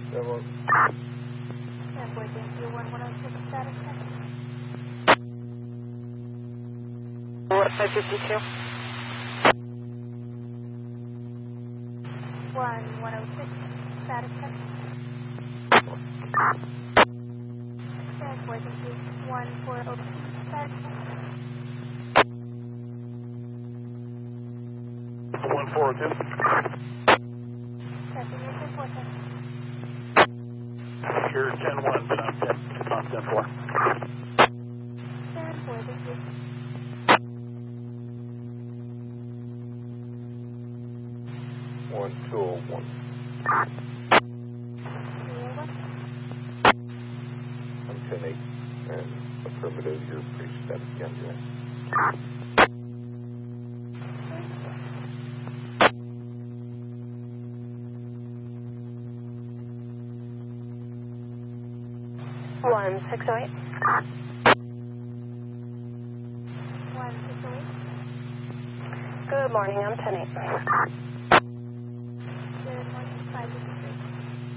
Hello. Airport Yankee 1106 status check. 552. 1106 status check. Airport Yankee 1402 status check. 1402. Checking your 247. You're 10-1, but I'm 10-4. 10-4, thank you. One, 201. 301. I'm 10-8. And affirmative, you're pre-static engine. One 608. 1608. Good morning, I'm 10-8. Good morning, 5